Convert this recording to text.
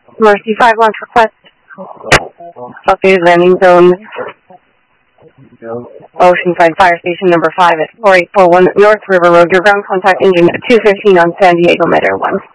Mercy 5 launch request. Updated landing zones. Oceanside Fire Station number 5 at 4841 North River Road. Your ground contact engine at 215 on San Diego Metro 1.